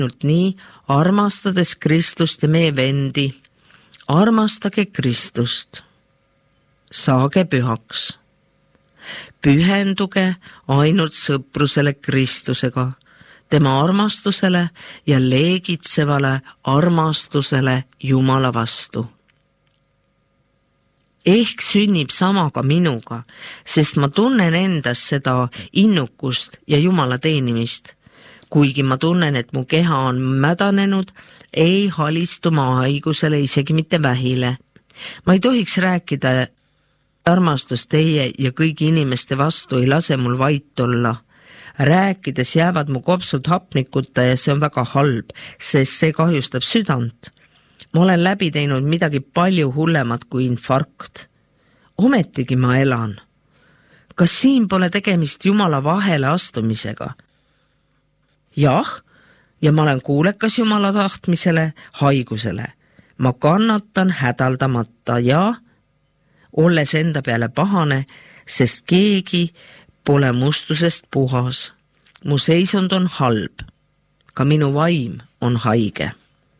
nii, armastades Kristust ja meie vendi. Armastage Kristust. Saage pühaks. Pühenduge ainult sõprusele Kristusega, tema armastusele ja leegitsevale armastusele Jumala vastu. Ehk sünnib sama ka minuga, sest ma tunnen endas seda innukust ja Jumala teenimist. Kuigi ma tunnen, et mu keha on mädanenud, ei halistu ma haigusele, isegi mitte vähile. Ma ei tohiks rääkida armastus teie ja kõigi inimeste vastu ei lase mul vait olla. Rääkides jäävad mu kopsud hapnikuta ja see on väga halb, sest see kahjustab südant. Ma olen läbi teinud midagi palju hullemat kui infarkt. Ometigi ma elan. Kas siin pole tegemist Jumala vahele astumisega? Jah, ja ma olen kuulekas Jumala tahtmisele, haigusele. Ma kannatan hädaldamata ja olles enda peale pahane, sest keegi pole mustusest puhas. Mu seisund on halb. Ka minu vaim on haige.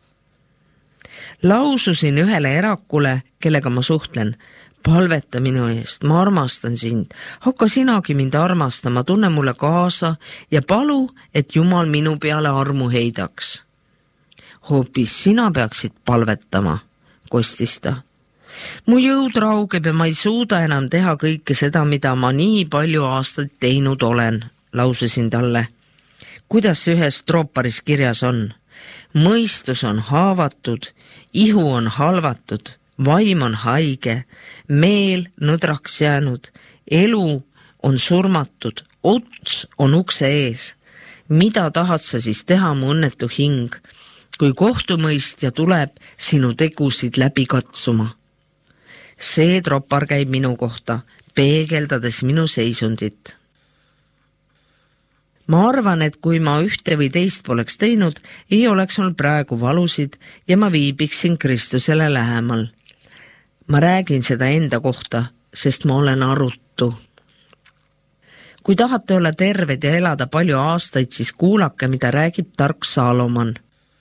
Laususin ühele erakule, kellega ma suhtlen. Palveta minu eest, ma armastan sind. Hakka sinagi mind armastama, tunne mulle kaasa ja palu, et Jumal minu peale armu heidaks. Hoopis sina peaksid palvetama, kostis ta. Mu jõud raugeb ja ma ei suuda enam teha kõike seda, mida ma nii palju aastaid teinud olen, laususin talle. Kuidas ühes trooparis kirjas on? Mõistus on haavatud, ihu on halvatud, vaim on haige, meel nõdraks jäänud, elu on surmatud, ots on ukse ees. Mida tahad sa siis teha, mu õnnetu hing, kui kohtumõistja tuleb sinu tegusid läbi katsuma? See tropar käib minu kohta, peegeldades minu seisundit. Ma arvan, et kui ma ühte või teist poleks teinud, ei oleks mul praegu valusid ja ma viibiksin Kristusele lähemal. Ma räägin seda enda kohta, sest ma olen arutu. Kui tahate olla terved ja elada palju aastaid, siis kuulake, mida räägib tark Saalomon.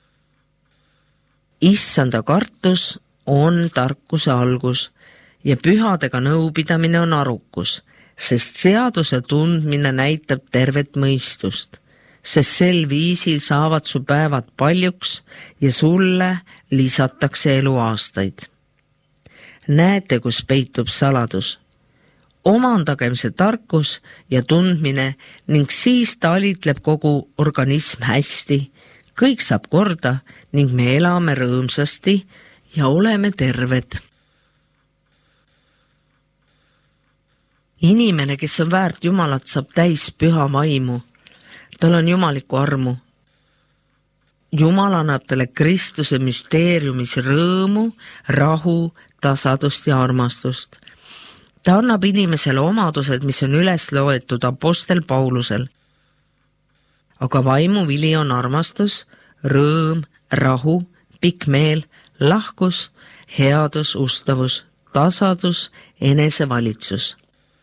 Issanda kartus on tarkuse algus ja pühadega nõupidamine on arukus, sest seaduse tundmine näitab tervet mõistust, sest sel viisil saavad su päevad paljuks ja sulle lisatakse eluaastaid. Näete, kus peitub saladus. Omandagem see tarkus ja tundmine ning siis talitleb kogu organism hästi, kõik saab korda ning me elame rõõmsasti ja oleme terved. Inimene, kes on väärt Jumalat, saab täis püha vaimu. Tal on jumaliku armu. Jumal annab talle Kristuse müsteeriumis rõõmu, rahu, tasadust ja armastust. Ta annab inimesele omadused, mis on üles loetud apostel Paulusel. Aga vaimu vili on armastus, rõõm, rahu, pikk meel, lahkus, headus, ustavus, tasadus, enesevalitsus.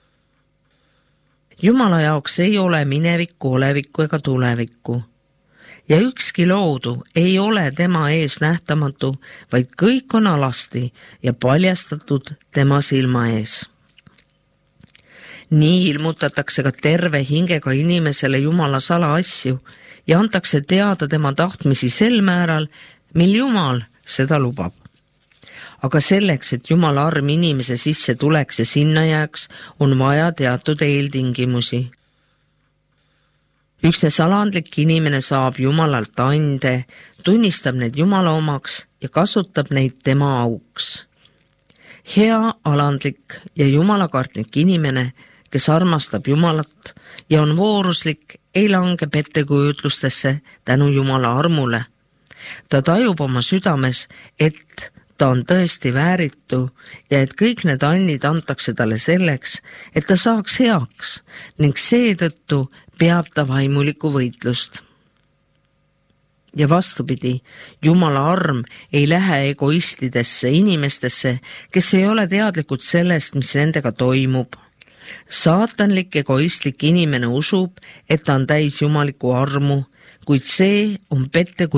Jumala jaoks ei ole minevikku, olevikku ega tulevikku. Ja ükski loodu ei ole tema ees nähtamatu, vaid kõik on alasti ja paljastatud tema silma ees. Nii ilmutatakse ka terve hingega inimesele Jumala salaasju ja antakse teada tema tahtmisi sel määral, mil Jumal seda lubab. Aga selleks, et Jumala arm inimese sisse tuleks ja sinna jääks, on vaja teatud eeltingimusi. Üksnes alandlik inimene saab Jumalalt ande, tunnistab need Jumala omaks ja kasutab neid tema auks. Hea, alandlik ja jumalakartlik inimene, kes armastab Jumalat ja on vooruslik, ei lange pettekujutlustesse tänu Jumala armule. Ta tajub oma südames, et ta on tõesti vääritu ja et kõik need annid antakse talle selleks, et ta saaks heaks ning seetõttu peab ta vaimulikku võitlust. Ja vastupidi, Jumala arm ei lähe egoistidesse inimestesse, kes ei ole teadlikud sellest, mis nendega toimub. Saatanlik egoistlik inimene usub, et ta on täis jumaliku armu, kuid see on